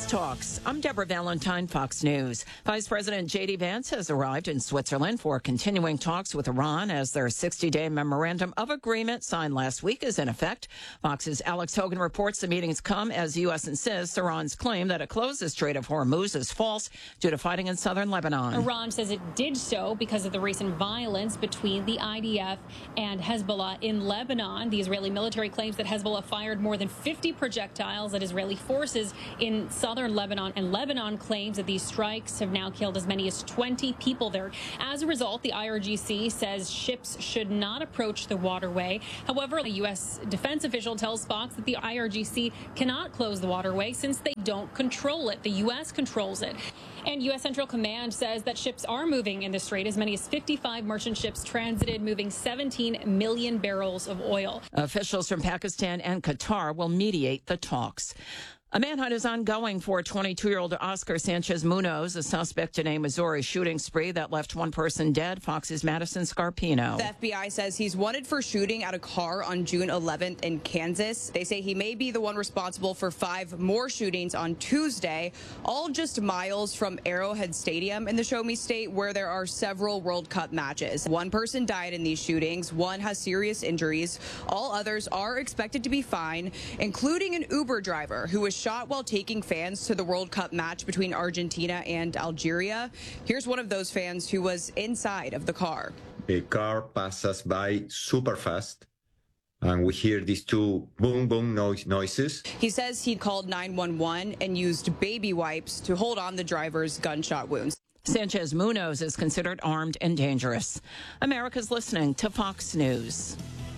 talks. I'm Deborah Valentine, Fox News. Vice President J.D. Vance has arrived in Switzerland for continuing talks with Iran as their 60-day memorandum of agreement signed last week is in effect. Fox's Alex Hogan reports the meetings come as the U.S. insists Iran's claim that it closed the Strait of Hormuz is false due to fighting in southern Lebanon. Iran says it did so because of the recent violence between the IDF and Hezbollah in Lebanon. The Israeli military claims that Hezbollah fired more than 50 projectiles at Israeli forces in southern Lebanon, and Lebanon claims that these strikes have now killed as many as 20 people there. As a result, the IRGC says ships should not approach the waterway. However, a U.S. defense official tells Fox that the IRGC cannot close the waterway since they don't control it. The U.S. controls it. And U.S. Central Command says that ships are moving in the strait. As many as 55 merchant ships transited, moving 17 million barrels of oil. Officials from Pakistan and Qatar will mediate the talks. A manhunt is ongoing for 22-year-old Oscar Sanchez Munoz, a suspect in a Missouri shooting spree that left one person dead. Fox's Madison Scarpino. The FBI says he's wanted for shooting at a car on June 11th in Kansas. They say he may be the one responsible for 5 more shootings on Tuesday, all just miles from Arrowhead Stadium in the Show Me State, where there are several World Cup matches. One person died in these shootings. One has serious injuries. All others are expected to be fine, including an Uber driver who was shot while taking fans to the World Cup match between Argentina and Algeria. Here's one of those fans who was inside of the car. A car passes by super fast, and we hear these two boom, boom noises. He says he called 911 and used baby wipes to hold on the driver's gunshot wounds. Sanchez Munoz is considered armed and dangerous. America's listening to Fox News.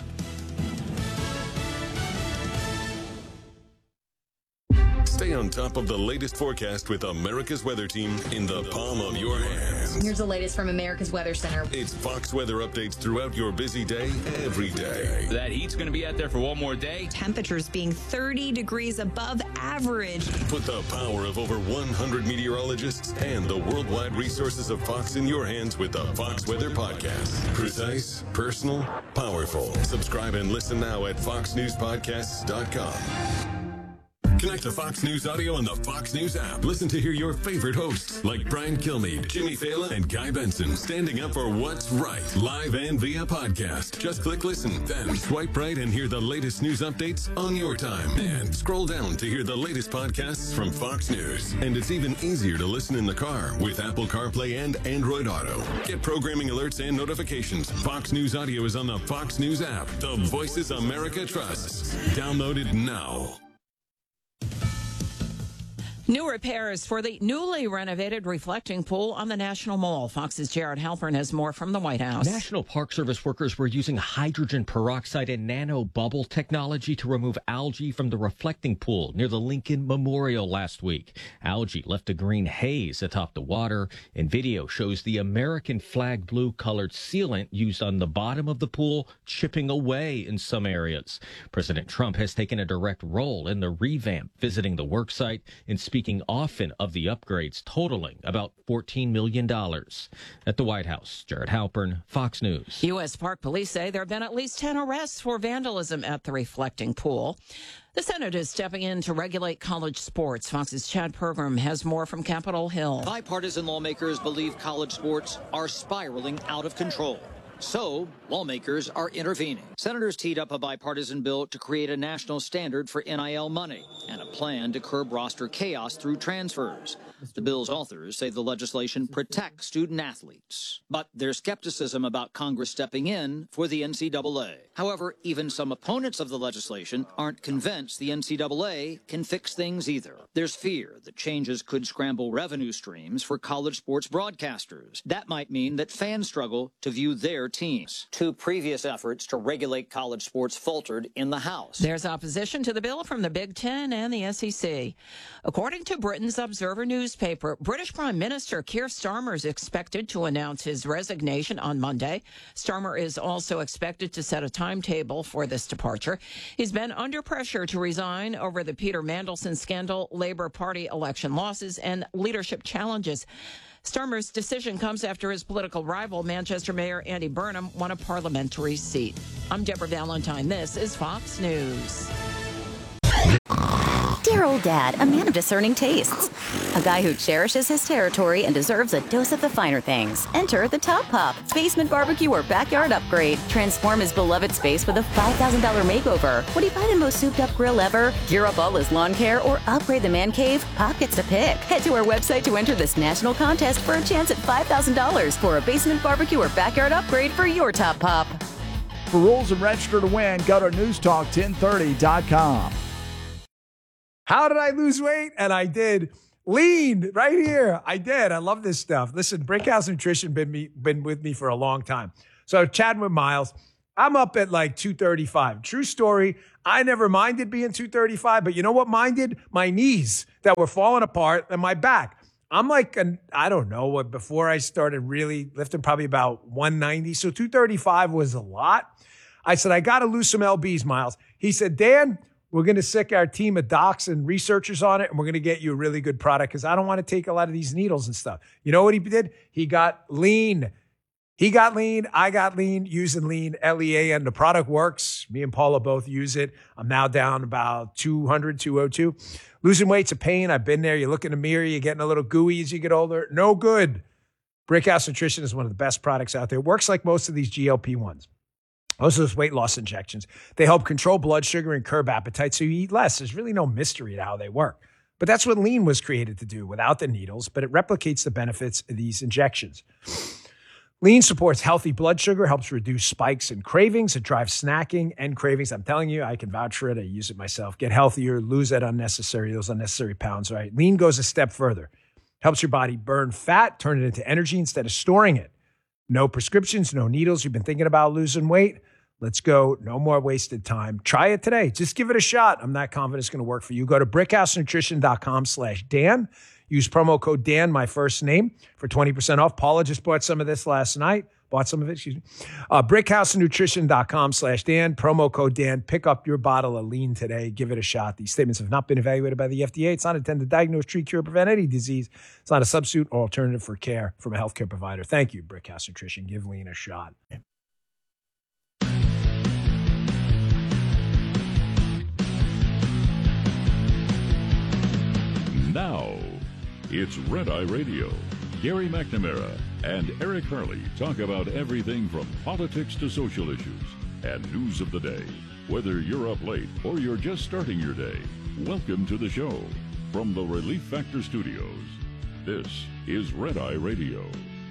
Stay on top of the latest forecast with America's Weather Team in the palm of your hands. Here's the latest from America's Weather Center. It's Fox weather updates throughout your busy day, every day. That heat's going to be out there for one more day. Temperatures being 30 degrees above average. Put the power of over 100 meteorologists and the worldwide resources of Fox in your hands with the Fox Weather Podcast. Precise, personal, powerful. Subscribe and listen now at foxnewspodcasts.com. Connect to Fox News Audio on the Fox News app. Listen to hear your favorite hosts like Brian Kilmeade, Jimmy Fallon, and Guy Benson standing up for what's right, live and via podcast. Just click listen, then swipe right and hear the latest news updates on your time. And scroll down to hear the latest podcasts from Fox News. And it's even easier to listen in the car with Apple CarPlay and Android Auto. Get programming alerts and notifications. Fox News Audio is on the Fox News app. The voices America trusts. Download it now. New repairs for the newly renovated reflecting pool on the National Mall. Fox's Jared Halpern has more from the White House. National Park Service workers were using hydrogen peroxide and nano bubble technology to remove algae from the reflecting pool near the Lincoln Memorial last week. Algae left a green haze atop the water, and video shows the American flag blue colored sealant used on the bottom of the pool chipping away in some areas. President Trump has taken a direct role in the revamp, visiting the work site and speaking often of the upgrades totaling about $14 million. At the White House, Jared Halpern, Fox News. U.S. Park Police say there have been at least 10 arrests for vandalism at the reflecting pool. The Senate is stepping in to regulate college sports. Fox's Chad Pergram has more from Capitol Hill. Bipartisan lawmakers believe college sports are spiraling out of control. So, lawmakers are intervening. Senators teed up a bipartisan bill to create a national standard for NIL money and a plan to curb roster chaos through transfers. The bill's authors say the legislation protects student athletes, but there's skepticism about Congress stepping in for the NCAA. However, even some opponents of the legislation aren't convinced the NCAA can fix things either. There's fear that changes could scramble revenue streams for college sports broadcasters. That might mean that fans struggle to view their teams. 2 previous efforts to regulate college sports faltered in the House. There's opposition to the bill from the Big Ten and the SEC. According to Britain's Observer newspaper, British Prime Minister Keir Starmer is expected to announce his resignation on Monday. Starmer is also expected to set a timetable for this departure. He's been under pressure to resign over the Peter Mandelson scandal, Labour Party election losses, and leadership challenges. Starmer's decision comes after his political rival, Manchester Mayor Andy Burnham, won a parliamentary seat. I'm Deborah Valentine. This is Fox News. dear old dad, a man of discerning tastes. A guy who cherishes his territory and deserves a dose of the finer things. Enter the Top Pop, basement barbecue or backyard upgrade. Transform his beloved space with a $5,000 makeover. Would he buy the most souped-up grill ever, gear up all his lawn care, or upgrade the man cave? Pop gets to pick. Head to our website to enter this national contest for a chance at $5,000 for a basement barbecue or backyard upgrade for your Top Pop. For rules and register to win, go to newstalk1030.com. How did I lose weight? And I did. Lean right here. I did. I love this stuff. Listen, Brickhouse Nutrition been with me for a long time. So chatting with Miles, I'm up at like 235. True story. I never minded being 235, but you know what minded? My knees that were falling apart and my back. I'm like, I don't know what, before I started really lifting, probably about 190. So 235 was a lot. I said, I got to lose some LBs, Miles. He said, Dan, we're going to sick our team of docs and researchers on it, and we're going to get you a really good product because I don't want to take a lot of these needles and stuff. You know what he did? He got lean. He got lean. I got lean using lean, Lean. The product works. Me and Paula both use it. I'm now down about 200, 202. Losing weight's a pain. I've been there. You look in the mirror, you're getting a little gooey as you get older. No good. Brickhouse Nutrition is one of the best products out there. It works like most of these GLP-1s. Most of those weight loss injections. They help control blood sugar and curb appetite so you eat less. There's really no mystery to how they work. But that's what lean was created to do without the needles, but it replicates the benefits of these injections. Lean supports healthy blood sugar, helps reduce spikes and cravings. It drives snacking and cravings. I'm telling you, I can vouch for it. I use it myself. Get healthier, lose those unnecessary pounds, right? Lean goes a step further. Helps your body burn fat, turn it into energy instead of storing it. No prescriptions, no needles. You've been thinking about losing weight? Let's go. No more wasted time. Try it today. Just give it a shot. I'm not confident it's going to work for you. Go to brickhousenutrition.com/Dan. Use promo code Dan, my first name, for 20% off. Paula just bought some of this last night. Brickhousenutrition.com/Dan. Promo code Dan. Pick up your bottle of lean today. Give it a shot. These statements have not been evaluated by the FDA. It's not intended to diagnose, treat, cure, or prevent any disease. It's not a substitute or alternative for care from a healthcare provider. Thank you, Brickhouse Nutrition. Give lean a shot. Now, it's Red Eye Radio. Gary McNamara and Eric Harley talk about everything from politics to social issues and news of the day. Whether you're up late or you're just starting your day, welcome to the show. From the Relief Factor Studios, this is Red Eye Radio.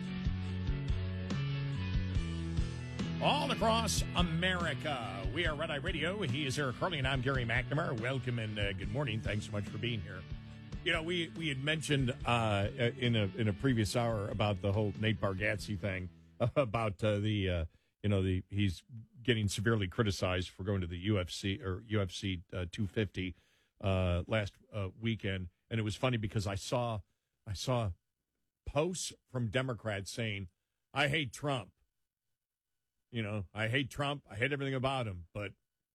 All across America, we are Red Eye Radio. He is Eric Harley, and I'm Gary McNamara. Welcome and good morning. Thanks so much for being here. You know, we had mentioned in a previous hour about the whole Nate Bargatze thing, about he's getting severely criticized for going to the UFC 250 last weekend, and it was funny because I saw posts from Democrats saying, "I hate Trump. You know, I hate Trump. I hate everything about him, but."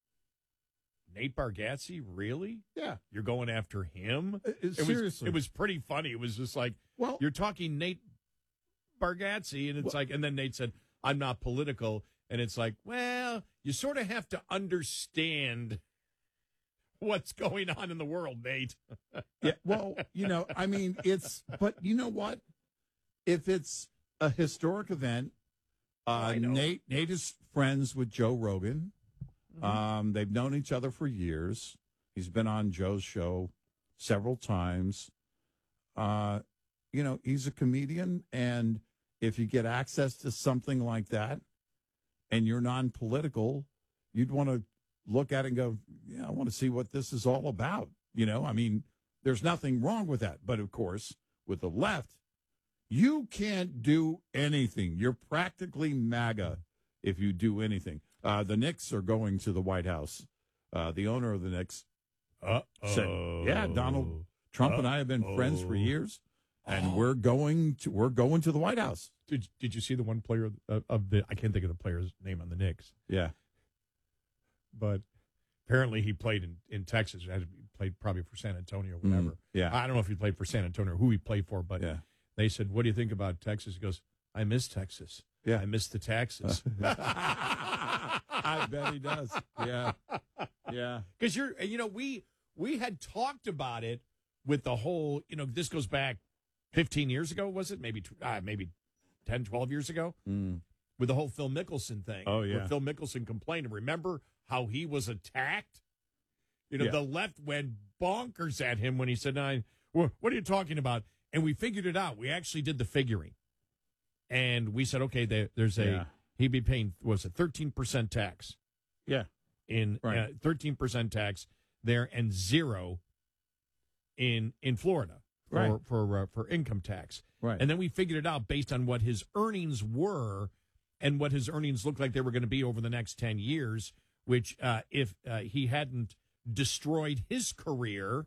Nate Bargatze, really? Yeah. You're going after him? Seriously. It was pretty funny. It was just like, well, you're talking Nate Bargatze, and it's like, and then Nate said, I'm not political. And it's like, well, you sort of have to understand what's going on in the world, Nate. Yeah, well, you know, I mean, but you know what? If it's a historic event, Nate is friends with Joe Rogan. Mm-hmm. They've known each other for years. He's been on Joe's show several times. You know, he's a comedian, and if you get access to something like that and you're non-political, you'd want to look at it and go, yeah, I want to see what this is all about. You know, I mean, there's nothing wrong with that. But, of course, with the left, you can't do anything. You're practically MAGA if you do anything. The Knicks are going to the White House. The owner of the Knicks said, "Yeah, Donald Trump and I have been friends for years, and we're going to the White House." Did you see the one player of the? I can't think of the player's name on the Knicks. Yeah, but apparently he played in Texas. He played probably for San Antonio or whatever. Yeah, I don't know if he played for San Antonio or who he played for, but they said, "What do you think about Texas?" He goes, "I miss Texas. Yeah, I miss the taxes." I bet he does. Yeah. Because we we had talked about it with the whole, this goes back 15 years ago, was it? Maybe 10, 12 years ago? With the whole Phil Mickelson thing. Oh, yeah. Where Phil Mickelson complained. And remember how he was attacked? The left went bonkers at him when he said, what are you talking about? And we figured it out. We actually did the figuring. And we said, okay, he'd be paying, 13% tax. Yeah. 13% tax there and 0 in Florida for income tax. Right. And then we figured it out based on what his earnings were and what his earnings looked like they were going to be over the next 10 years, which if he hadn't destroyed his career,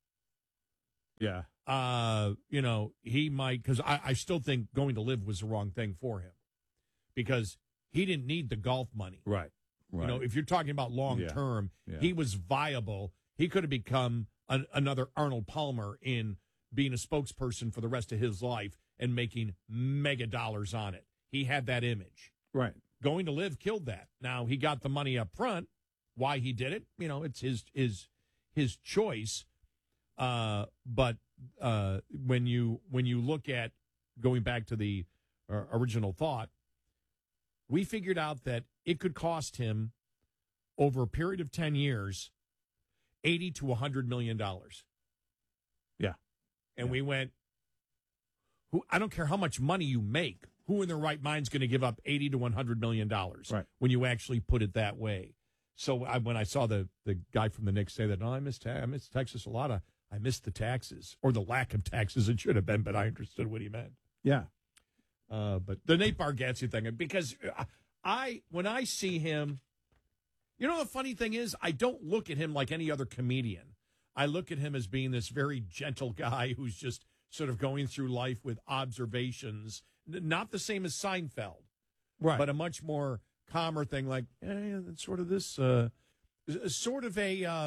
he might, because I still think going to live was the wrong thing for him because he didn't need the golf money. Right. If you're talking about long term, he was viable. He could have become another Arnold Palmer in being a spokesperson for the rest of his life and making mega dollars on it. He had that image. Right. Going to live killed that. Now he got the money up front. Why he did it, it's his choice. But when you look at going back to the original thought, we figured out that it could cost him over a period of 10 years, $80 to $100 million. Yeah. And we went, I don't care how much money you make, who in their right mind is going to give up $80 to $100 million when you actually put it that way? So when I saw the guy from the Knicks say that, I miss Texas a lot, I missed the taxes, or the lack of taxes it should have been, but I understood what he meant. Yeah. But the Nate Bargatze thing, because when I see him, the funny thing is, I don't look at him like any other comedian. I look at him as being this very gentle guy who's just sort of going through life with observations, not the same as Seinfeld, but a much more calmer thing, like sort of this, sort of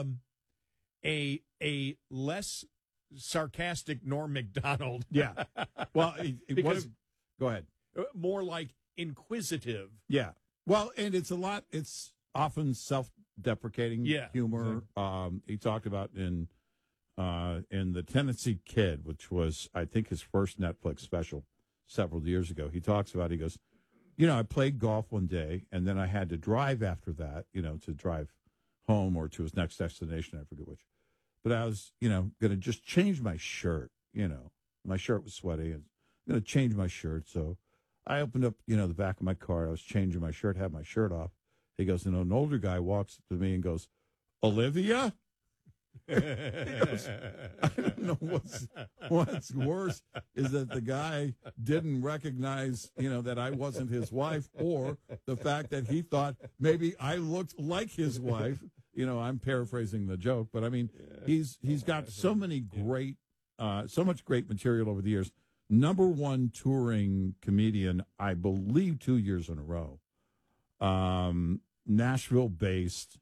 a less sarcastic Norm Macdonald. Yeah. Well, because go ahead. More like inquisitive. Yeah. Well, and it's often self-deprecating humor. Exactly. He talked about in The Tennessee Kid, which was, I think, his first Netflix special several years ago. He goes, I played golf one day, and then I had to drive after that, to drive home or to his next destination. I forget which. But I was, going to just change my shirt. My shirt was sweaty. And I'm going to change my shirt. So I opened up, the back of my car. I was changing my shirt, had my shirt off. He goes, and an older guy walks up to me and goes, Olivia? He goes, I don't know what's worse is that the guy didn't recognize, that I wasn't his wife, or the fact that he thought maybe I looked like his wife. I'm paraphrasing the joke, but I mean, he's got so much great material over the years. Number one touring comedian, I believe, 2 years in a row. Nashville based.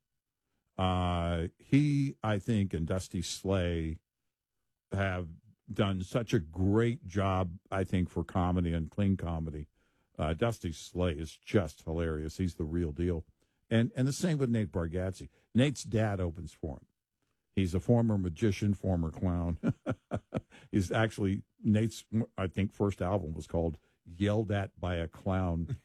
He, I think, and Dusty Slay have done such a great job, I think, for comedy and clean comedy. Dusty Slay is just hilarious. He's the real deal. And the same with Nate Bargatze. Nate's dad opens for him. He's a former magician, former clown. He's actually, Nate's, I think, first album was called Yelled At by a Clown.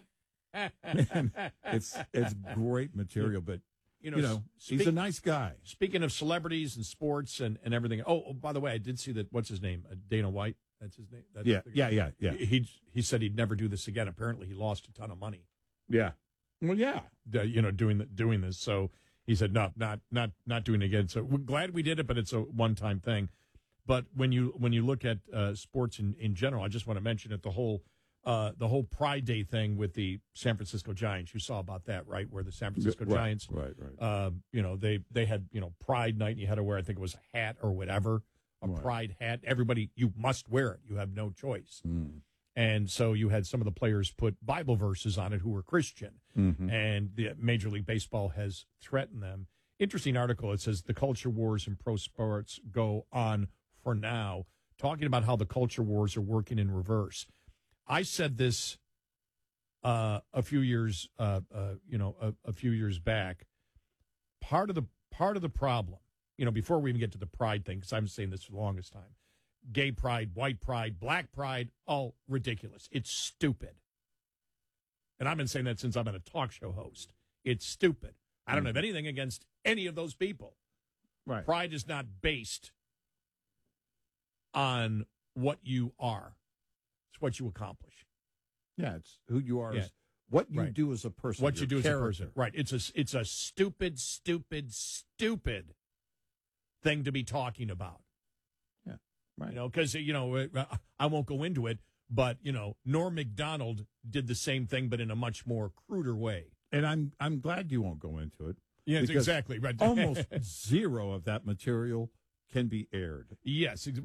It's great material, but he's a nice guy. Speaking of celebrities and sports and everything. Oh, by the way, I did see that. What's his name? Dana White. That's his name. That's yeah. He said he'd never do this again. Apparently, he lost a ton of money. Yeah. Well, yeah. Doing this. So he said not doing it again. So we're glad we did it, but it's a one-time thing. But when you look at sports in general, I just want to mention it. The whole Pride Day thing with the San Francisco Giants. You saw about that, right? Where the San Francisco Giants, right. They had Pride Night, and you had to wear, I think it was a hat or whatever, Pride hat. Everybody, you must wear it. You have no choice. And so you had some of the players put Bible verses on it who were Christian, and the Major League Baseball has threatened them. Interesting article. It says the culture wars in pro sports go on for now, talking about how the culture wars are working in reverse. I said this a few years back. Part of the problem, before we even get to the pride thing, because I'm saying this for the longest time, gay pride, white pride, black pride, all ridiculous. It's stupid. And I've been saying that since I've been a talk show host. It's stupid. I don't have anything against any of those people. Right. Pride is not based on what you are. It's what you accomplish. Yeah, it's who you are. Yeah. What you do as a person. What you do character. as a person. Right. It's a stupid thing to be talking about. Yeah. Right. Because, I won't go into it, but, Norm Macdonald did the same thing, but in a much more cruder way. And I'm glad you won't go into it. Yes, exactly. Right. Almost zero of that material can be aired. Yes.